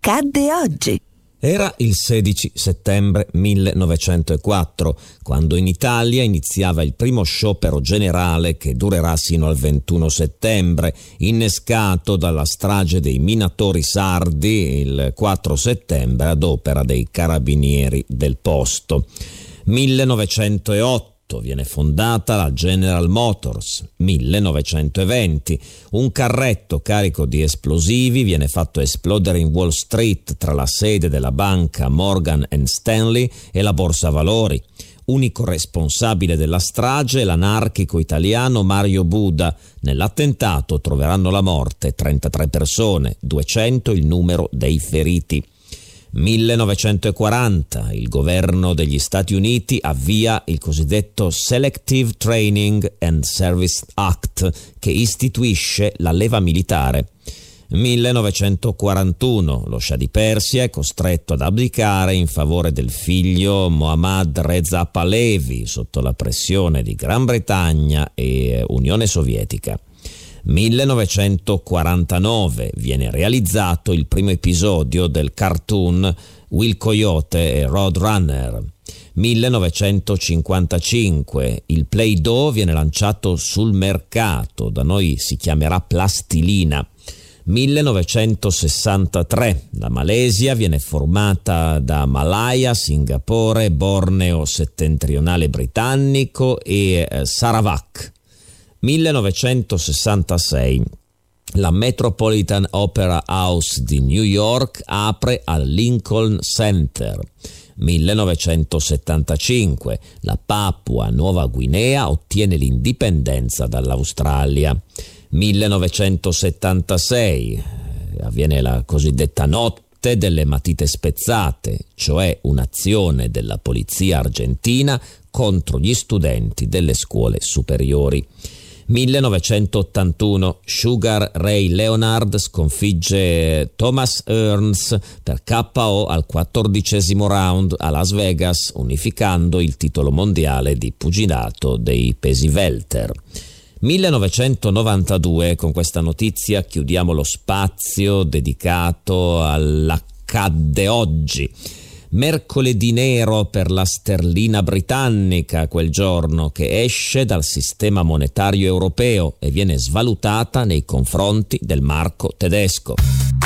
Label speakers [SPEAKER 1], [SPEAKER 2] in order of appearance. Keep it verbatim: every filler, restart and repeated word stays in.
[SPEAKER 1] accadde oggi.
[SPEAKER 2] Era il sedici settembre millenovecentoquattro, quando in Italia iniziava il primo sciopero generale che durerà sino al ventuno settembre, innescato dalla strage dei minatori sardi il quattro settembre ad opera dei carabinieri del posto. millenovecentootto viene fondata la General Motors. millenovecentoventi un carretto carico di esplosivi viene fatto esplodere in Wall Street tra la sede della banca Morgan and Stanley e la Borsa Valori. Unico responsabile della strage è l'anarchico italiano Mario Buda. Nell'attentato troveranno la morte trentatré persone, duecento il numero dei feriti. millenovecentoquaranta il governo degli Stati Uniti avvia il cosiddetto Selective Training and Service Act, che istituisce la leva militare. millenovecentoquarantuno lo scià di Persia è costretto ad abdicare in favore del figlio Mohammad Reza Pahlavi sotto la pressione di Gran Bretagna e Unione Sovietica. millenovecentoquarantanove viene realizzato il primo episodio del cartoon Will Coyote e Roadrunner. millenovecentocinquantacinque il Play-Doh viene lanciato sul mercato, da noi si chiamerà plastilina. millenovecentosessantatré la Malesia viene formata da Malaya, Singapore, Borneo settentrionale britannico e eh, Sarawak. millenovecentosessantasei la Metropolitan Opera House di New York apre al Lincoln Center. millenovecentosettantacinque la Papua Nuova Guinea ottiene l'indipendenza dall'Australia. millenovecentosettantasei avviene la cosiddetta notte delle matite spezzate, cioè un'azione della polizia argentina contro gli studenti delle scuole superiori. millenovecentottantuno Sugar Ray Leonard sconfigge Thomas Hearns per K O al quattordicesimo round a Las Vegas, unificando il titolo mondiale di pugilato dei pesi welter. millenovecentonovantadue, con questa notizia chiudiamo lo spazio dedicato all'accadde oggi. Mercoledì nero per la sterlina britannica, quel giorno che esce dal sistema monetario europeo e viene svalutata nei confronti del marco tedesco.